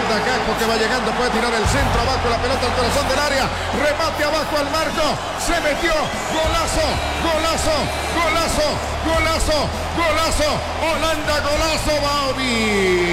izquierda, Gakpo que va llegando, puede tirar el centro, abajo la pelota al corazón del área, remate abajo al marco, se metió, golazo, golazo, golazo, golazo, golazo, Holanda, golazo, Bobby.